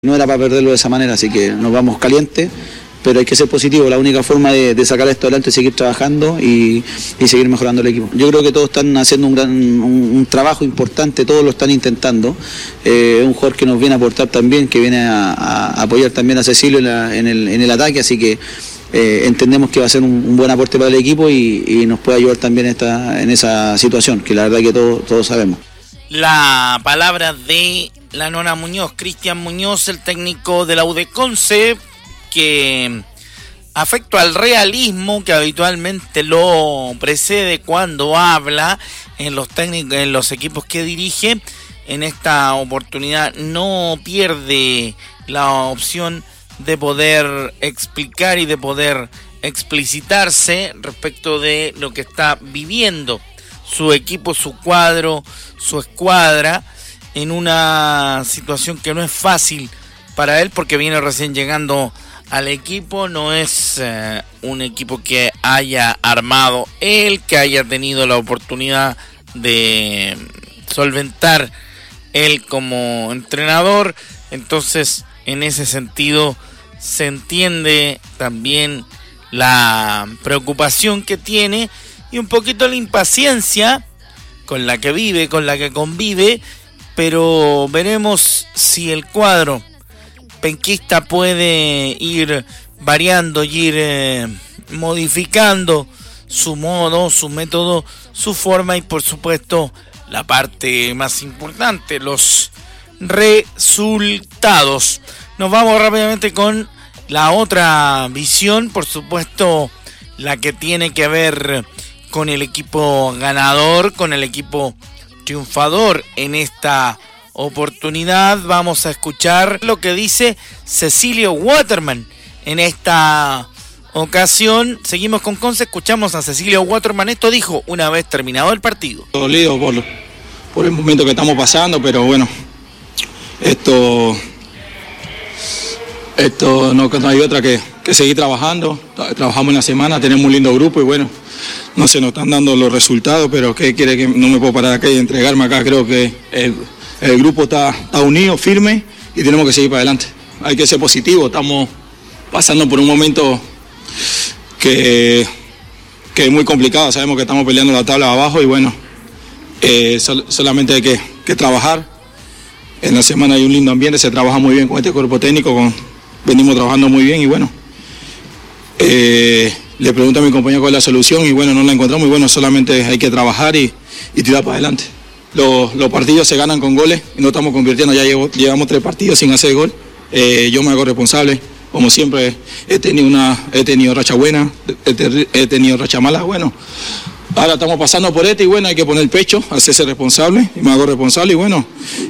No era para perderlo de esa manera, así que nos vamos calientes, pero hay que ser positivo. La única forma de sacar esto adelante es seguir trabajando y seguir mejorando el equipo. Yo creo que todos están haciendo un trabajo importante, todos lo están intentando. Es un jugador que nos viene a aportar también, que viene a apoyar también a Cecilio en el ataque, así que entendemos que va a ser un buen aporte para el equipo y nos puede ayudar también en esa situación, que la verdad que todos sabemos. La palabra de la Nona Muñoz, Cristian Muñoz, el técnico de la U de Conce, que afecto al realismo que habitualmente lo precede cuando habla en los equipos que dirige, en esta oportunidad no pierde la opción de poder explicar y de poder explicitarse respecto de lo que está viviendo su equipo, su cuadro, su escuadra, en una situación que no es fácil para él porque viene recién llegando al equipo. No es un equipo que haya armado él, que haya tenido la oportunidad de solventar él como entrenador. Entonces, en ese sentido, se entiende también la preocupación que tiene y un poquito la impaciencia con la que vive, con la que convive, pero veremos si el cuadro penquista puede ir variando y ir modificando su modo, su método, su forma y por supuesto la parte más importante, los resultados. Nos vamos rápidamente con la otra visión, por supuesto la que tiene que ver con el equipo ganador, con el equipo triunfador en esta oportunidad. Vamos a escuchar lo que dice Cecilio Waterman en esta ocasión. Seguimos con Conce, escuchamos a Cecilio Waterman. Esto dijo una vez terminado el partido. Dolido por el momento que estamos pasando, pero bueno, esto no hay otra que seguir trabajando. Trabajamos en la semana, tenemos un lindo grupo y bueno, no se nos están dando los resultados, pero ¿qué quiere? Que no me puedo parar acá y entregarme acá. Creo que el grupo está unido, firme y tenemos que seguir para adelante. Hay que ser positivo, estamos pasando por un momento que es muy complicado. Sabemos que estamos peleando la tabla de abajo y bueno, solamente hay que trabajar. En la semana hay un lindo ambiente, se trabaja muy bien con este cuerpo técnico, venimos trabajando muy bien y bueno, le pregunto a mi compañero cuál es la solución y bueno, no la encontramos y bueno, solamente hay que trabajar y tirar para adelante. Los partidos se ganan con goles y no estamos convirtiendo, ya llevamos 3 partidos sin hacer gol. Yo me hago responsable, como siempre he tenido racha buena, he tenido racha mala, bueno, ahora estamos pasando por y bueno, hay que poner el pecho, hacerse responsable y me hago responsable y bueno,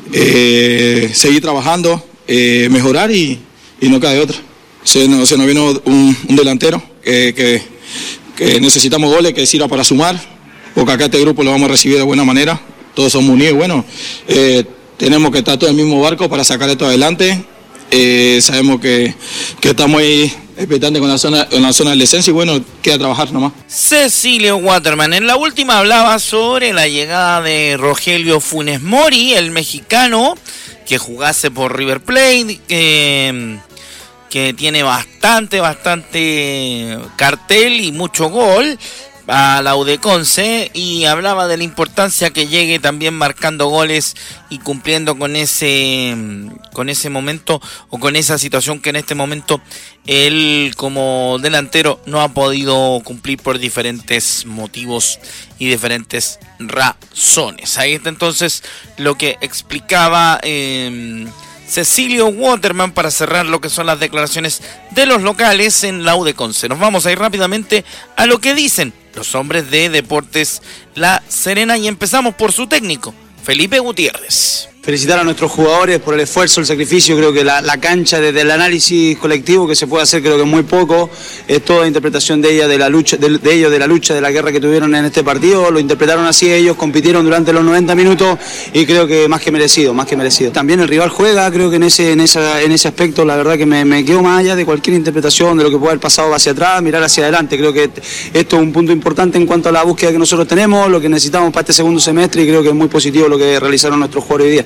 seguir trabajando, mejorar y no cae otra. Se nos vino un delantero que necesitamos goles, que sirva para sumar, porque acá este grupo lo vamos a recibir de buena manera, todos somos unidos, bueno, tenemos que estar todos en el mismo barco para sacar esto adelante. Sabemos que estamos ahí expectantes con la zona del descenso y bueno, queda trabajar nomás. Cecilio Waterman en la última hablaba sobre la llegada de Rogelio Funes Mori, el mexicano que jugase por River Plate, que tiene bastante cartel y mucho gol a la U de Conce, y hablaba de la importancia que llegue también marcando goles y cumpliendo con ese momento o con esa situación que en este momento él como delantero no ha podido cumplir por diferentes motivos y diferentes razones. Ahí está entonces lo que explicaba Cecilio Waterman para cerrar lo que son las declaraciones de los locales en la U de Conce. Nos vamos a ir rápidamente a lo que dicen los hombres de Deportes La Serena y empezamos por su técnico, Felipe Gutiérrez. Felicitar a nuestros jugadores por el esfuerzo, el sacrificio. Creo que la cancha, desde el análisis colectivo que se puede hacer, creo que es muy poco. Es toda interpretación de ella, de la lucha, de ellos, de la lucha, de la guerra que tuvieron en este partido. Lo interpretaron así ellos, compitieron durante los 90 minutos y creo que más que merecido. También el rival juega, creo que en ese aspecto la verdad que me quedo más allá de cualquier interpretación de lo que puede haber pasado hacia atrás, mirar hacia adelante. Creo que esto es un punto importante en cuanto a la búsqueda que nosotros tenemos, lo que necesitamos para este segundo semestre y creo que es muy positivo lo que realizaron nuestros jugadores hoy día.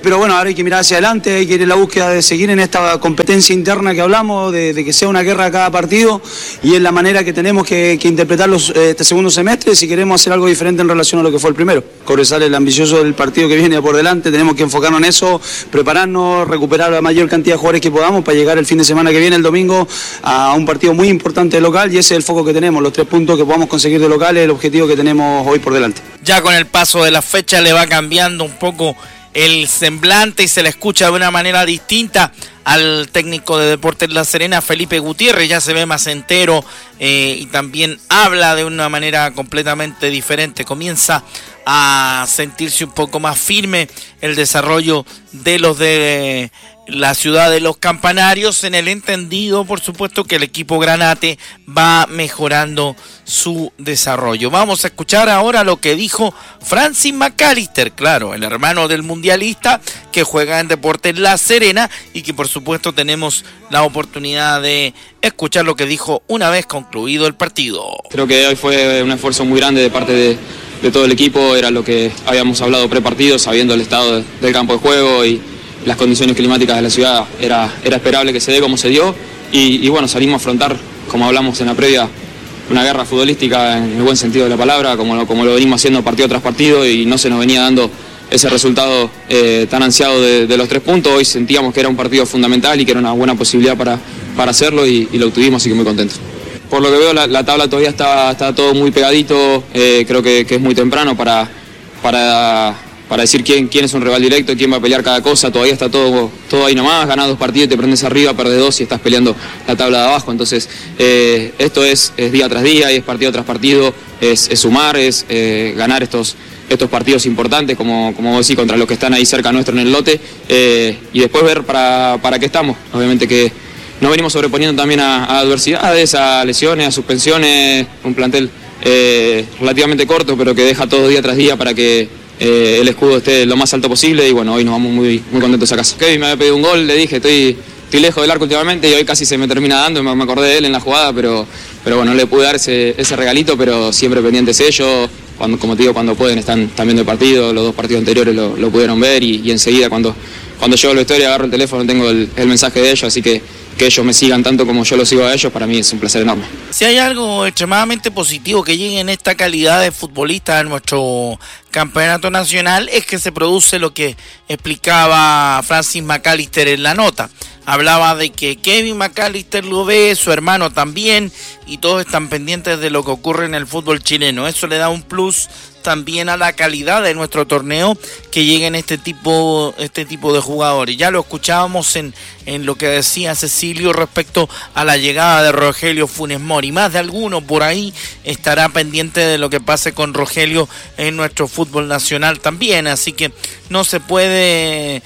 pero bueno, ahora hay que mirar hacia adelante, hay que ir en la búsqueda de seguir en esta competencia interna que hablamos, de que sea una guerra cada partido, y es la manera que tenemos que interpretar este segundo semestre si queremos hacer algo diferente en relación a lo que fue el primero. Cobresal es el ambicioso del partido que viene por delante, tenemos que enfocarnos en eso, prepararnos, recuperar la mayor cantidad de jugadores que podamos para llegar el fin de semana que viene, el domingo, a un partido muy importante de local, y ese es el foco que tenemos, los 3 puntos que podamos conseguir de local es el objetivo que tenemos hoy por delante. Ya con el paso de la fecha le va cambiando un poco el semblante y se le escucha de una manera distinta al técnico de Deportes La Serena, Felipe Gutiérrez, ya se ve más entero y también habla de una manera completamente diferente, comienza a sentirse un poco más firme el desarrollo de los de la ciudad de los Campanarios, en el entendido, por supuesto, que el equipo Granate va mejorando su desarrollo. Vamos a escuchar ahora lo que dijo Francis McAllister, claro, el hermano del mundialista que juega en Deportes La Serena y que por supuesto tenemos la oportunidad de escuchar lo que dijo una vez concluido el partido. Creo que hoy fue un esfuerzo muy grande de parte de todo el equipo, era lo que habíamos hablado prepartido, sabiendo el estado del campo de juego y las condiciones climáticas de la ciudad, era esperable que se dé como se dio y bueno, salimos a afrontar, como hablamos en la previa, una guerra futbolística en el buen sentido de la palabra, como lo venimos haciendo partido tras partido, y no se nos venía dando ese resultado tan ansiado de los 3 puntos. Hoy sentíamos que era un partido fundamental y que era una buena posibilidad para hacerlo y lo obtuvimos, así que muy contentos. Por lo que veo la tabla todavía está todo muy pegadito, creo que es muy temprano para decir quién es un rival directo, quién va a pelear cada cosa. Todavía está todo ahí nomás, ganás 2 partidos, te prendes arriba, perdés 2 y estás peleando la tabla de abajo. Entonces esto es día tras día y es partido tras partido, es sumar, es ganar estos partidos importantes, como vos decís, contra los que están ahí cerca nuestro en el lote, y después ver para qué estamos. Obviamente que nos venimos sobreponiendo también a adversidades, a lesiones, a suspensiones, un plantel relativamente corto, pero que deja todo día tras día para que el escudo esté lo más alto posible, y bueno, hoy nos vamos muy contentos a casa. Kevin me había pedido un gol, le dije, estoy lejos del arco últimamente y hoy casi se me termina dando, me acordé de él en la jugada, pero bueno, no le pude dar ese regalito, pero siempre pendientes ellos, como te digo, cuando pueden están viendo el partido, los 2 partidos anteriores lo pudieron ver y enseguida cuando llego a la historia agarro el teléfono, tengo el mensaje de ellos, así que ellos me sigan tanto como yo los sigo a ellos, para mí es un placer enorme. Si hay algo extremadamente positivo que llegue en esta calidad de futbolista en nuestro campeonato nacional, es que se produce lo que explicaba Francis McAllister en la nota. Hablaba de que Kevin McAllister lo ve, su hermano también, y todos están pendientes de lo que ocurre en el fútbol chileno. Eso le da un plus también a la calidad de nuestro torneo, que lleguen este tipo de jugadores. Ya lo escuchábamos en lo que decía Cecilio respecto a la llegada de Rogelio Funes Mori. Más de alguno por ahí estará pendiente de lo que pase con Rogelio en nuestro fútbol nacional también, así que no se puede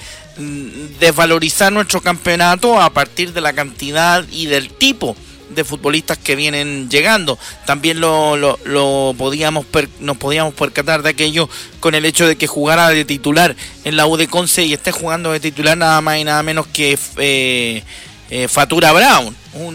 desvalorizar nuestro campeonato a partir de la cantidad y del tipo de futbolistas que vienen llegando. También nos podíamos percatar de aquello con el hecho de que jugara de titular en la U de Conce y esté jugando de titular nada más y nada menos que Fatura Brown,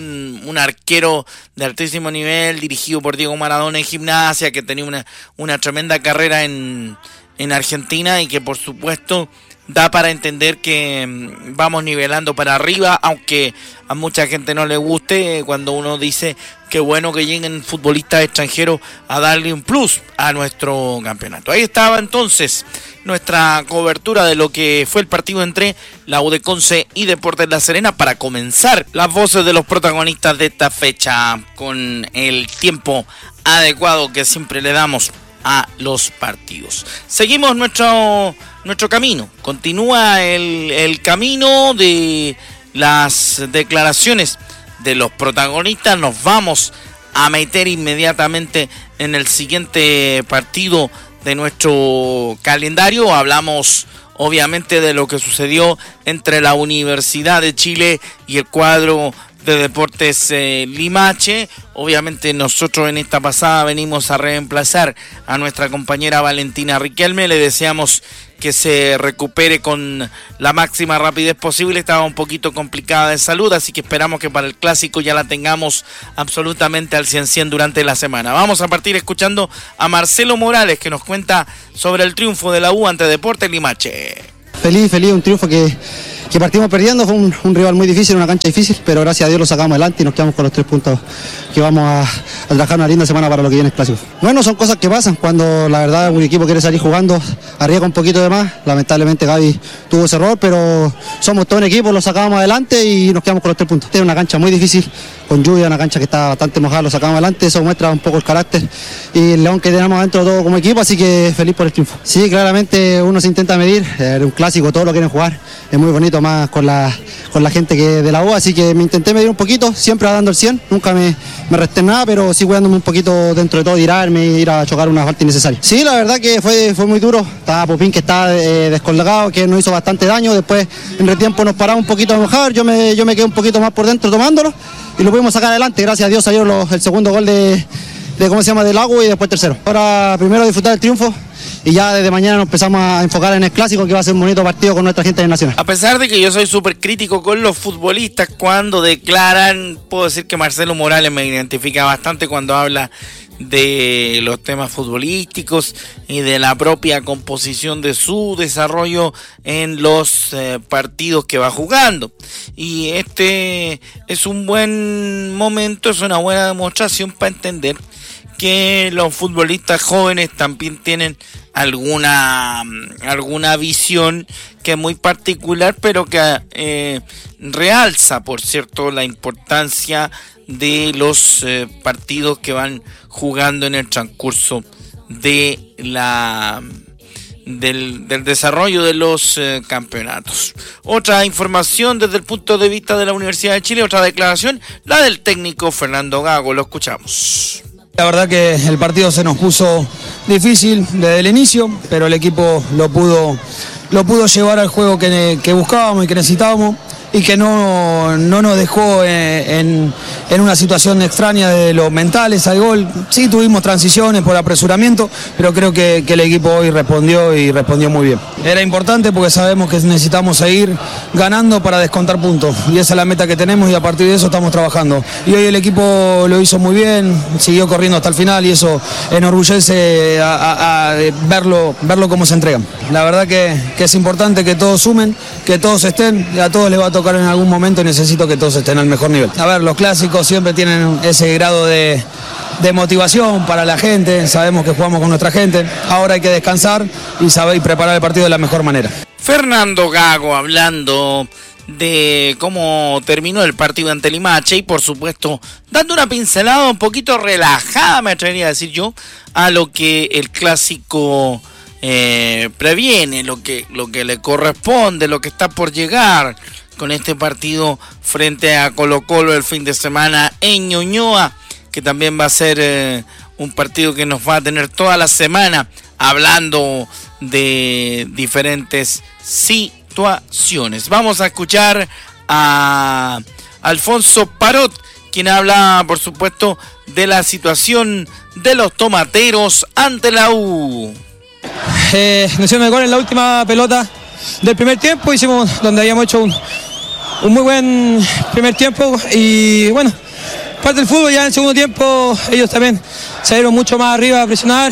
un arquero de altísimo nivel, dirigido por Diego Maradona en Gimnasia, que tenía una tremenda carrera en Argentina y que por supuesto da para entender que vamos nivelando para arriba, aunque a mucha gente no le guste cuando uno dice que bueno que lleguen futbolistas extranjeros a darle un plus a nuestro campeonato. Ahí estaba entonces nuestra cobertura de lo que fue el partido entre la U de Conce y Deportes La Serena, para comenzar las voces de los protagonistas de esta fecha con el tiempo adecuado que siempre le damos a los partidos. Seguimos nuestro camino, continúa el camino de las declaraciones de los protagonistas. Nos vamos a meter inmediatamente en el siguiente partido de nuestro calendario. Hablamos obviamente de lo que sucedió entre la Universidad de Chile y el cuadro de Deportes Limache. Obviamente nosotros en esta pasada venimos a reemplazar a nuestra compañera Valentina Riquelme. Le deseamos que se recupere con la máxima rapidez posible. Estaba un poquito complicada de salud, así que esperamos que para el clásico ya la tengamos absolutamente al 100% durante la semana. Vamos a partir escuchando a Marcelo Morales, que nos cuenta sobre el triunfo de la U ante Deportes Limache. feliz, un triunfo que partimos perdiendo, fue un rival muy difícil, una cancha difícil, pero gracias a Dios lo sacamos adelante y nos quedamos con los 3 puntos que vamos a trabajar una linda semana para lo que viene el clásico. Bueno, son cosas que pasan cuando la verdad un equipo quiere salir jugando, arriesga un poquito de más, lamentablemente Gaby tuvo ese error, pero somos todo un equipo, lo sacamos adelante y nos quedamos con los 3 puntos. Esta es una cancha muy difícil, con lluvia, una cancha que está bastante mojada, lo sacamos adelante, eso muestra un poco el carácter y el león que tenemos adentro todo como equipo, así que feliz por el triunfo. Sí, claramente uno se intenta medir, un clásico, todos lo quieren jugar, es muy bonito más con la gente que de la U, así que me intenté medir un poquito, siempre dando el 100, nunca me resté nada, pero sí cuidándome un poquito dentro de todo, ir a chocar una falta innecesaria. Sí, la verdad que fue muy duro, estaba Popín que está descolgado, que nos hizo bastante daño, después en retiempo nos paramos un poquito a mojar, yo me quedé un poquito más por dentro tomándolo y lo pudimos sacar adelante, gracias a Dios salió el segundo gol del Lago y después tercero. Ahora primero disfrutar el triunfo y ya desde mañana nos empezamos a enfocar en el clásico que va a ser un bonito partido con nuestra gente del Nacional. A pesar de que yo soy súper crítico con los futbolistas cuando declaran, puedo decir que Marcelo Morales me identifica bastante cuando habla de los temas futbolísticos y de la propia composición de su desarrollo en los partidos que va jugando, y este es un buen momento, es una buena demostración para entender que los futbolistas jóvenes también tienen alguna visión que es muy particular, pero que realza, por cierto, la importancia de los partidos que van jugando en el transcurso de del desarrollo de los campeonatos. Otra información desde el punto de vista de la Universidad de Chile, otra declaración, la del técnico Fernando Gago, lo escuchamos. La verdad que el partido se nos puso difícil desde el inicio, pero el equipo lo pudo llevar al juego que buscábamos y que necesitábamos, y que no nos dejó en una situación extraña de los mentales al gol. Sí tuvimos transiciones por apresuramiento, pero creo que el equipo hoy respondió muy bien. Era importante porque sabemos que necesitamos seguir ganando para descontar puntos, y esa es la meta que tenemos y a partir de eso estamos trabajando. Y hoy el equipo lo hizo muy bien, siguió corriendo hasta el final y eso enorgullece a verlo cómo se entregan. La verdad que es importante que todos sumen, que todos estén, y a todos les va a tocar en algún momento y necesito que todos estén al mejor nivel. A ver, los clásicos siempre tienen ese grado de motivación para la gente, sabemos que jugamos con nuestra gente, ahora hay que descansar y preparar el partido de la mejor manera. Fernando Gago hablando de cómo terminó el partido ante Limache y por supuesto dando una pincelada un poquito relajada, me atrevería a decir yo, a lo que el clásico previene, lo que le corresponde, lo que está por llegar con este partido frente a Colo-Colo el fin de semana en Ñuñoa, que también va a ser un partido que nos va a tener toda la semana hablando de diferentes situaciones. Vamos a escuchar a Alfonso Parot, quien habla, por supuesto, de la situación de los tomateros ante la U. Nos hicieron el gol en la última pelota del primer tiempo, donde habíamos hecho un muy buen primer tiempo, y bueno, parte del fútbol. Ya en el segundo tiempo ellos también salieron mucho más arriba a presionar,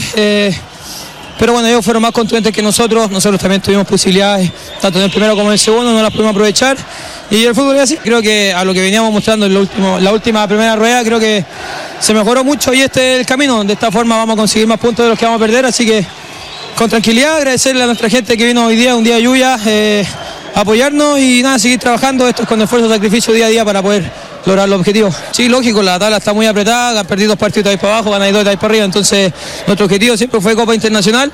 pero bueno, ellos fueron más contundentes que nosotros también tuvimos posibilidades, tanto en el primero como en el segundo, no las pudimos aprovechar, y el fútbol es así. Creo que a lo que veníamos mostrando en la última primera rueda, creo que se mejoró mucho y este es el camino. De esta forma vamos a conseguir más puntos de los que vamos a perder, así que con tranquilidad, agradecerle a nuestra gente que vino hoy día, un día de lluvia, apoyarnos y nada, seguir trabajando. Esto es con esfuerzo y sacrificio día a día para poder lograr los objetivos. Sí, lógico, la tabla está muy apretada, han perdido 2 partidos de ahí para abajo, ganan 2 de ahí para arriba, entonces nuestro objetivo siempre fue Copa Internacional,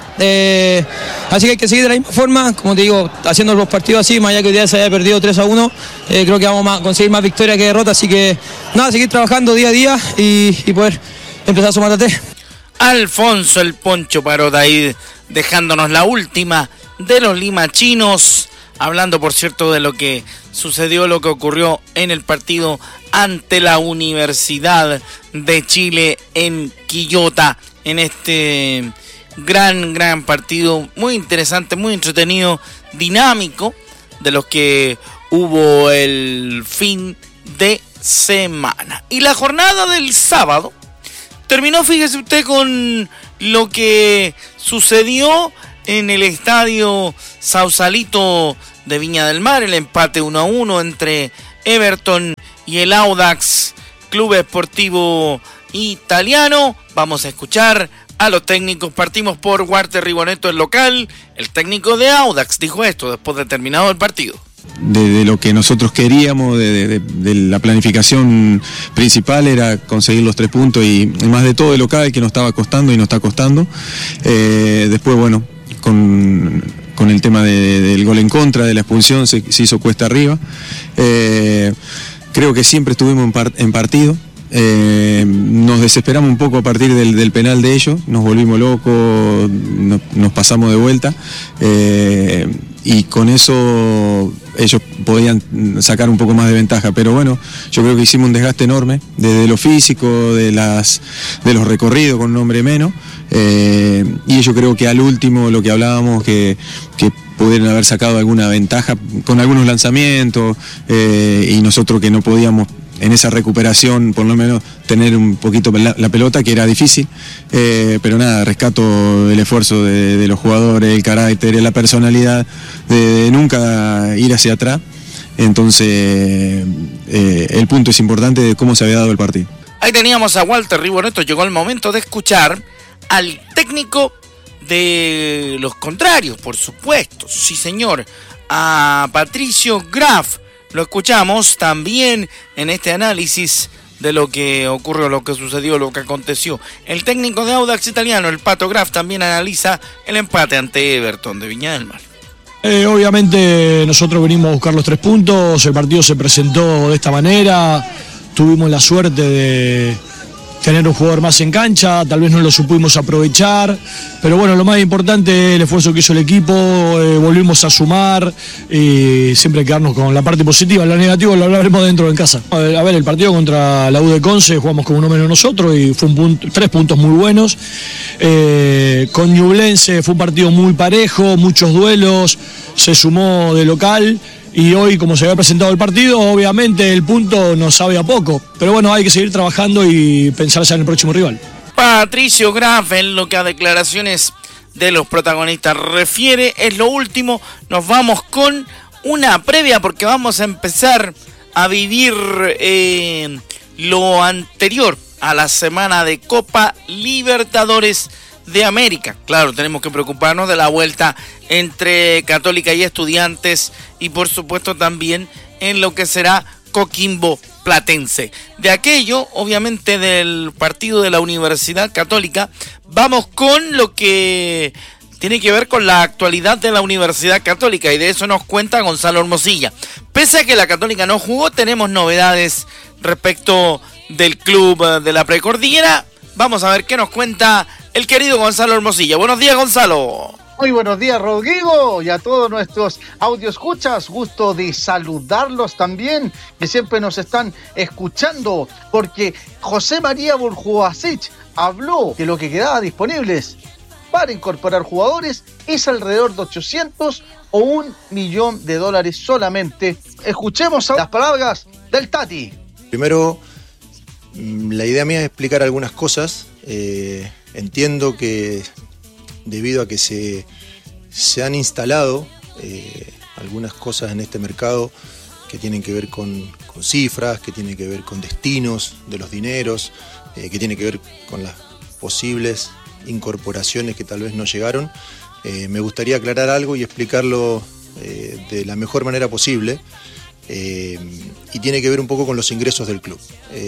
así que hay que seguir de la misma forma, como te digo, haciendo los partidos así, más allá que hoy día se haya perdido 3-1, creo que vamos a conseguir más victoria que derrota, así que nada, seguir trabajando día a día y poder empezar a sumar a 3. Alfonso el Poncho Parot ahí dejándonos la última de los limachinos, hablando por cierto de lo que sucedió, lo que ocurrió en el partido ante la Universidad de Chile en Quillota, en este gran partido, muy interesante, muy entretenido, dinámico, de los que hubo el fin de semana. Y la jornada del sábado terminó, fíjese usted, con lo que sucedió en el estadio Sausalito de Viña del Mar, el empate 1-1 entre Everton y el Audax Club Esportivo Italiano. Vamos a escuchar a los técnicos. Partimos por Walter Ribonetto, el local. El técnico de Audax dijo esto después de terminado el partido. De lo que nosotros queríamos, de la planificación principal era conseguir los 3 puntos y más de todo el local que nos estaba costando y nos está costando. Después, bueno, con el tema del gol en contra, de la expulsión, se hizo cuesta arriba. Creo que siempre estuvimos en partido. Nos desesperamos un poco a partir del penal de ellos, nos volvimos locos, nos pasamos de vuelta y con eso ellos podían sacar un poco más de ventaja, pero bueno, yo creo que hicimos un desgaste enorme desde lo físico, de los recorridos con un hombre menos, y yo creo que al último lo que hablábamos que pudieron haber sacado alguna ventaja con algunos lanzamientos, y nosotros que no podíamos en esa recuperación por lo menos tener un poquito la pelota, que era difícil, pero nada, rescato el esfuerzo de los jugadores, el carácter, la personalidad de nunca ir hacia atrás. Entonces el punto es importante de cómo se había dado el partido. Ahí teníamos a Walter Ribonetto. Llegó el momento de escuchar al técnico de los contrarios, por supuesto, sí señor, a Patricio Graf. Lo escuchamos también en este análisis de lo que ocurrió, lo que sucedió, lo que aconteció. El técnico de Audax Italiano, el Pato Graf, también analiza el empate ante Everton de Viña del Mar. Obviamente nosotros venimos a buscar los 3 puntos, el partido se presentó de esta manera, tuvimos la suerte de tener un jugador más en cancha, tal vez no lo supimos aprovechar, pero bueno, lo más importante es el esfuerzo que hizo el equipo, volvimos a sumar y siempre quedarnos con la parte positiva, la negativa lo hablaremos dentro en casa. A ver, el partido contra la U de Conce jugamos con uno menos nosotros y fue 3 puntos muy buenos. Con Ñublense fue un partido muy parejo, muchos duelos, se sumó de local. Y hoy, como se había presentado el partido, obviamente el punto nos sabe a poco. Pero bueno, hay que seguir trabajando y pensar ya en el próximo rival. Patricio Graf, en lo que a declaraciones de los protagonistas refiere, es lo último. Nos vamos con una previa porque vamos a empezar a vivir lo anterior a la semana de Copa Libertadores de América. Claro, tenemos que preocuparnos de la vuelta entre Católica y Estudiantes y por supuesto también en lo que será Coquimbo Platense. De aquello, obviamente del partido de la Universidad Católica, vamos con lo que tiene que ver con la actualidad de la Universidad Católica y de eso nos cuenta Gonzalo Hermosilla. Pese a que la Católica no jugó, tenemos novedades respecto del club de la Precordillera. Vamos a ver qué nos cuenta el querido Gonzalo Hermosilla. Buenos días, Gonzalo. Muy buenos días, Rodrigo, y a todos nuestros audioescuchas. Gusto de saludarlos también, que siempre nos están escuchando, porque José María Burjoasic habló que lo que quedaba disponibles para incorporar jugadores es alrededor de 800 o $1 millón solamente. Escuchemos las palabras del Tati. Primero, la idea mía es explicar algunas cosas. Entiendo que debido a que se han instalado algunas cosas en este mercado que tienen que ver con cifras, que tienen que ver con destinos de los dineros, que tienen que ver con las posibles incorporaciones que tal vez no llegaron. Me gustaría aclarar algo y explicarlo de la mejor manera posible, y tiene que ver un poco con los ingresos del club.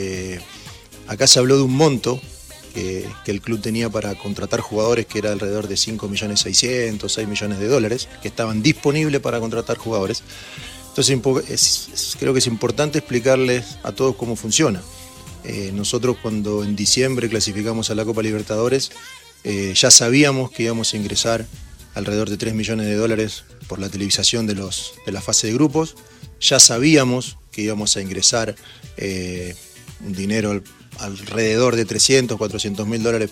Acá se habló de un monto que el club tenía para contratar jugadores, que era alrededor de 5.600.000, $6 millones, que estaban disponibles para contratar jugadores. Entonces creo que es importante explicarles a todos cómo funciona. Nosotros cuando en diciembre clasificamos a la Copa Libertadores, ya sabíamos que íbamos a ingresar alrededor de $3 millones por la televisación de la fase de grupos. Ya sabíamos que íbamos a ingresar un dinero alrededor de 300, $400.000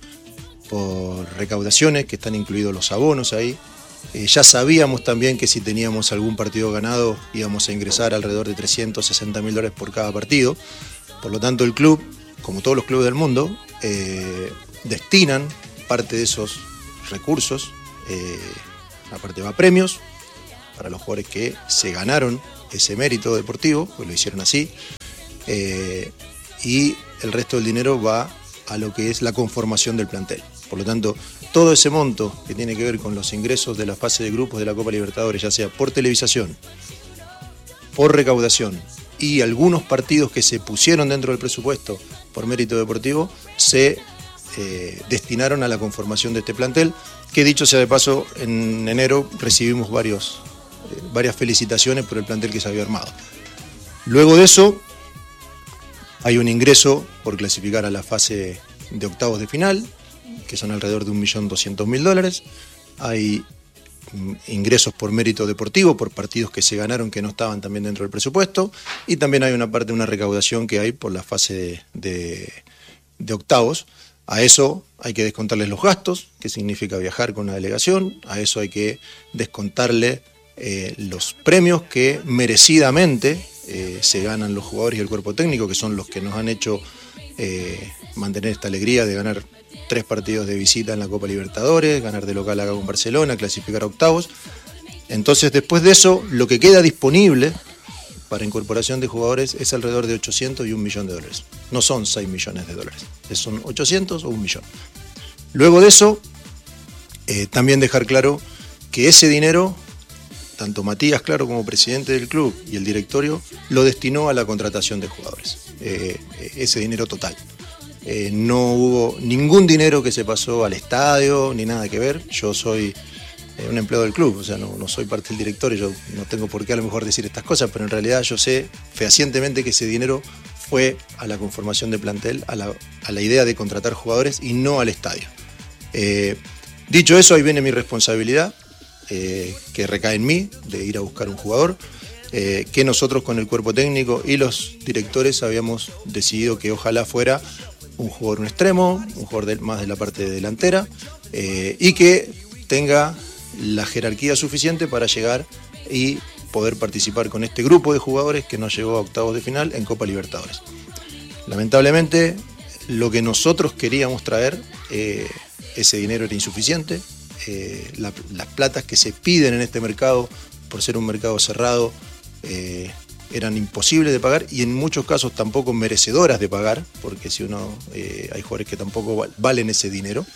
por recaudaciones, que están incluidos los abonos ahí. Ya sabíamos también que si teníamos algún partido ganado íbamos a ingresar alrededor de $360.000 por cada partido. Por lo tanto, el club, como todos los clubes del mundo, destinan parte de esos recursos aparte va a premios para los jugadores que se ganaron ese mérito deportivo, pues lo hicieron así, y el resto del dinero va a lo que es la conformación del plantel. Por lo tanto, todo ese monto que tiene que ver con los ingresos de la fase de grupos de la Copa Libertadores, ya sea por televisación, por recaudación y algunos partidos que se pusieron dentro del presupuesto por mérito deportivo, se destinaron a la conformación de este plantel, que dicho sea de paso, en enero recibimos varias felicitaciones por el plantel que se había armado. Luego de eso, hay un ingreso por clasificar a la fase de octavos de final, que son alrededor de $1.200.000. Hay ingresos por mérito deportivo, por partidos que se ganaron que no estaban también dentro del presupuesto, y también hay una parte de una recaudación que hay por la fase de octavos. A eso hay que descontarles los gastos, que significa viajar con la delegación, a eso hay que descontarle los premios que merecidamente se ganan los jugadores y el cuerpo técnico, que son los que nos han hecho mantener esta alegría de ganar 3 partidos de visita en la Copa Libertadores, ganar de local acá con Barcelona, clasificar a octavos. Entonces, después de eso, lo que queda disponible para incorporación de jugadores es alrededor de 800 y $1 millón. No son 6 millones de dólares, son 800 o 1 millón. Luego de eso, también dejar claro que ese dinero, tanto Matías Claro como presidente del club y el directorio, lo destinó a la contratación de jugadores. Ese dinero total. No hubo ningún dinero que se pasó al estadio, ni nada que ver. Yo soy un empleado del club, o sea, no soy parte del directorio, yo no tengo por qué a lo mejor decir estas cosas, pero en realidad yo sé fehacientemente que ese dinero fue a la conformación de plantel, a la idea de contratar jugadores y no al estadio. Dicho eso, ahí viene mi responsabilidad, que recae en mí, de ir a buscar un jugador, que nosotros con el cuerpo técnico y los directores habíamos decidido que ojalá fuera un jugador un extremo, un jugador más de la parte delantera, y que tenga la jerarquía suficiente para llegar y poder participar con este grupo de jugadores que nos llevó a octavos de final en Copa Libertadores. Lamentablemente, lo que nosotros queríamos traer, ese dinero era insuficiente. Las platas que se piden en este mercado, por ser un mercado cerrado, eran imposibles de pagar y en muchos casos tampoco merecedoras de pagar, porque si hay jugadores que tampoco valen ese dinero.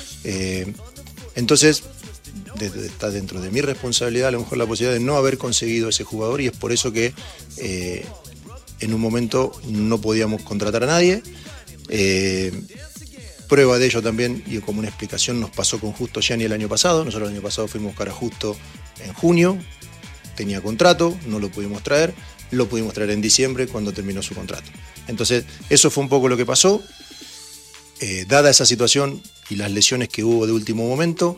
Entonces, está dentro de mi responsabilidad a lo mejor la posibilidad de no haber conseguido ese jugador, y es por eso que en un momento no podíamos contratar a nadie. Prueba de ello también, y como una explicación, nos pasó con Justo Gianni el año pasado. Nosotros el año pasado fuimos a buscar a Justo en junio, tenía contrato, no lo pudimos traer, lo pudimos traer en diciembre cuando terminó su contrato. Entonces, eso fue un poco lo que pasó. Dada esa situación y las lesiones que hubo de último momento,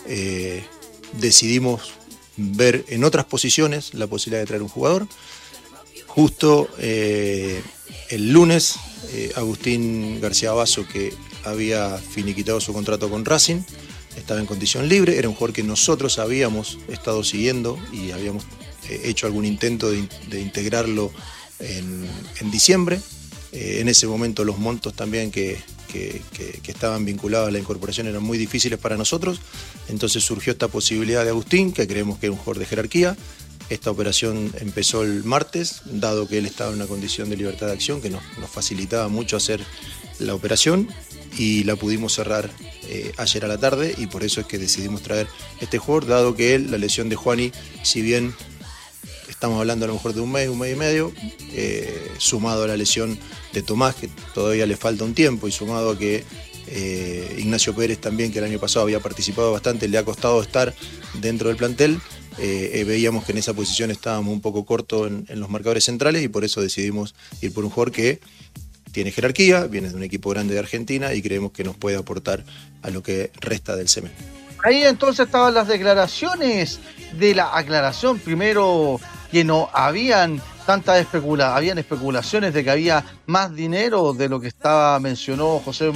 decidimos ver en otras posiciones la posibilidad de traer un jugador. Justo el lunes, Agustín García Basso, que había finiquitado su contrato con Racing, estaba en condición libre, era un jugador que nosotros habíamos estado siguiendo y habíamos hecho algún intento de integrarlo en diciembre. En ese momento los montos también que estaban vinculados a la incorporación eran muy difíciles para nosotros, entonces surgió esta posibilidad de Agustín, que creemos que es un jugador de jerarquía. Esta operación empezó el martes, dado que él estaba en una condición de libertad de acción que nos facilitaba mucho hacer la operación, y la pudimos cerrar ayer a la tarde, y por eso es que decidimos traer este jugador, dado que la lesión de Juani, si bien estamos hablando a lo mejor de un mes y medio, sumado a la lesión de Tomás, que todavía le falta un tiempo, y sumado a que Ignacio Pérez también, que el año pasado había participado bastante, le ha costado estar dentro del plantel, veíamos que en esa posición estábamos un poco cortos en los marcadores centrales, y por eso decidimos ir por un jugador que tiene jerarquía, viene de un equipo grande de Argentina y creemos que nos puede aportar a lo que resta del semestre. Ahí entonces estaban las declaraciones de la aclaración. Primero, que no habían habían especulaciones de que había más dinero de lo que mencionó José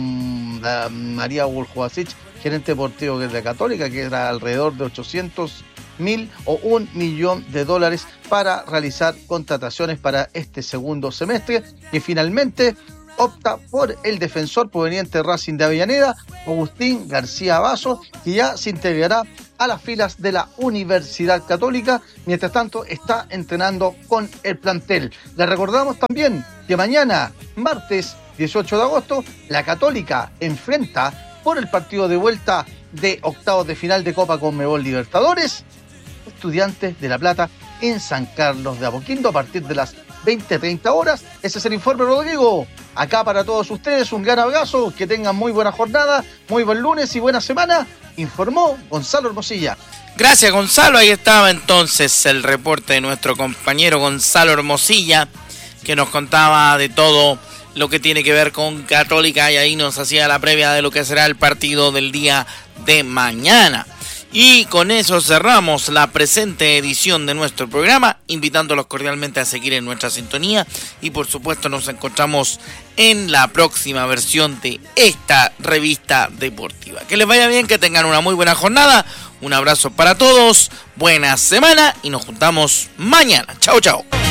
María Woljovacic, gerente deportivo de la Católica, que era alrededor de 800.000 o $1 millón para realizar contrataciones para este segundo semestre, que finalmente opta por el defensor proveniente de Racing de Avellaneda, Agustín García Basso, que ya se integrará a las filas de la Universidad Católica. Mientras tanto, está entrenando con el plantel. Les recordamos también que mañana, martes 18 de agosto, la Católica enfrenta por el partido de vuelta de octavos de final de Copa Conmebol Libertadores, Estudiantes de La Plata en San Carlos de Apoquindo a partir de las 20:30 horas. Ese es el informe, Rodrigo. Acá para todos ustedes, un gran abrazo, que tengan muy buena jornada, muy buen lunes y buena semana. Informó Gonzalo Hermosilla. Gracias, Gonzalo. Ahí estaba entonces el reporte de nuestro compañero Gonzalo Hermosilla, que nos contaba de todo lo que tiene que ver con Católica, y ahí nos hacía la previa de lo que será el partido del día de mañana. Y con eso cerramos la presente edición de nuestro programa, invitándolos cordialmente a seguir en nuestra sintonía, y por supuesto nos encontramos en la próxima versión de esta revista deportiva. Que les vaya bien, que tengan una muy buena jornada, un abrazo para todos, buena semana y nos juntamos mañana. Chao, chao.